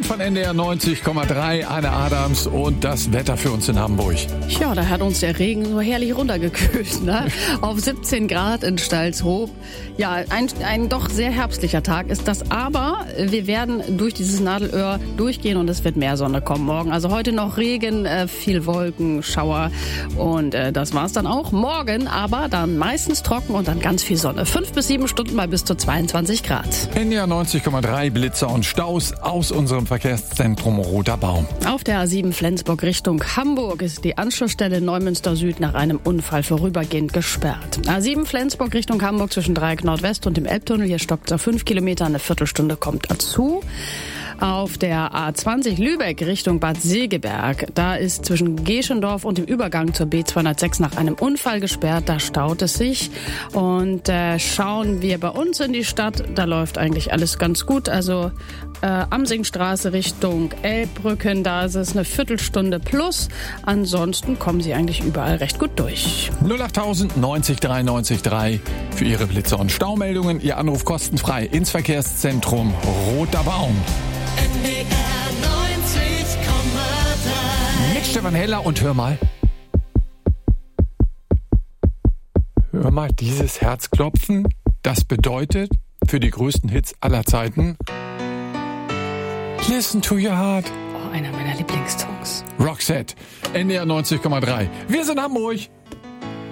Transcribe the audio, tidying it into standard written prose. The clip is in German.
von NDR 90,3, Anne Adams und das Wetter für uns in Hamburg. Ja, da hat uns der Regen so herrlich runtergekühlt, ne? Auf 17 Grad in Stalzhoop. Ja, ein doch sehr herbstlicher Tag ist das, aber wir werden durch dieses Nadelöhr durchgehen und es wird mehr Sonne kommen morgen. Also heute noch Regen, viel Wolken, Schauer und das war's dann auch. Morgen aber dann meistens trocken und dann ganz viel Sonne. 5 bis 7 Stunden bei bis zu 22 Grad. NDR 90,3, Blitzer und Staus aus unserem Verkehrszentrum Roter Baum. Auf der A7 Flensburg Richtung Hamburg ist die Anschlussstelle Neumünster Süd nach einem Unfall vorübergehend gesperrt. A7 Flensburg Richtung Hamburg zwischen Dreieck Nordwest und dem Elbtunnel. Hier stockt es auf 5 Kilometer, eine Viertelstunde kommt dazu. Auf der A20 Lübeck Richtung Bad Segeberg, da ist zwischen Geschendorf und dem Übergang zur B206 nach einem Unfall gesperrt, da staut es sich. Und schauen wir bei uns in die Stadt, da läuft eigentlich alles ganz gut. Also Amsingstraße Richtung Elbbrücken, da ist es eine Viertelstunde plus. Ansonsten kommen Sie eigentlich überall recht gut durch. 08000 90 93 3 für Ihre Blitzer und Staumeldungen. Ihr Anruf kostenfrei ins Verkehrszentrum Roter Baum. NDR 90,3. Mit Stefan Heller und hör mal. Hör mal dieses Herzklopfen. Das bedeutet für die größten Hits aller Zeiten: Listen to your heart. Oh, einer meiner Lieblingssongs. Roxette, NDR 90,3. Wir sind Hamburg.